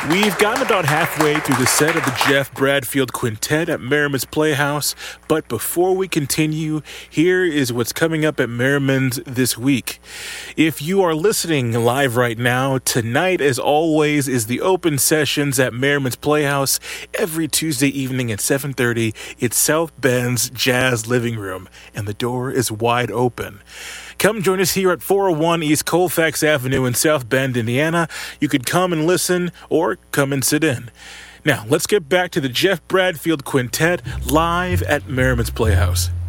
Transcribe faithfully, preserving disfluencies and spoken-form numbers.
We've gotten about halfway through the set of the Jeff Bradfield Quintet at Merriman's Playhouse, but before we continue, here is what's coming up at Merriman's this week. If you are listening live right now, tonight, as always, is the open sessions at Merriman's Playhouse every Tuesday evening at seven thirty. It's South Bend's Jazz Living Room, and the door is wide open. Come join us here at four oh one East Colfax Avenue in South Bend, Indiana. You could come and listen or come and sit in. Now, let's get back to the Jeff Bradfield Quintet live at Merriman's Playhouse.